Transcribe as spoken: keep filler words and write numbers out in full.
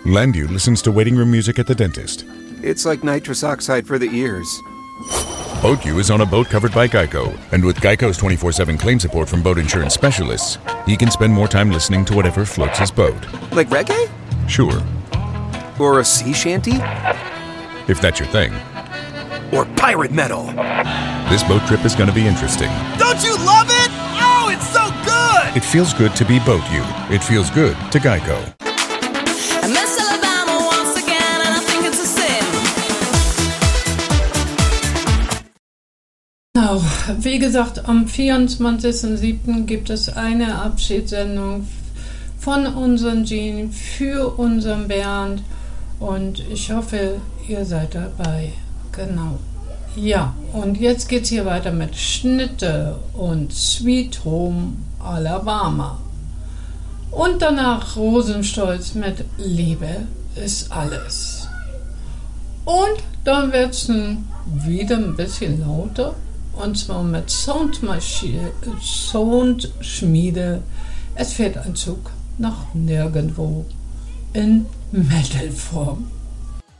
Landu listens to waiting room music at the dentist. It's like nitrous oxide for the ears. BoatU is on a boat covered by Geico, and with Geico's twenty-four seven claim support from boat insurance specialists, he can spend more time listening to whatever floats his boat. Like reggae? Sure. Or a sea shanty? If that's your thing. Or pirate metal? This boat trip is going to be interesting. Don't you love it? Oh, it's so good! It feels good to be BoatU. It feels good to Geico. Genau, wie gesagt, am vierundzwanzigsten siebten gibt es eine Abschiedssendung von unserem Jean für unseren Bernd und ich hoffe, ihr seid dabei. Genau. Ja, und jetzt geht's hier weiter mit Schnitte und Sweet Home Alabama. Und danach Rosenstolz mit Liebe ist alles. Und dann wird's wieder ein bisschen lauter. Und zwar mit Soundmaschine, Soundschmiede. Es fährt ein Zug nach nirgendwo in Metalform.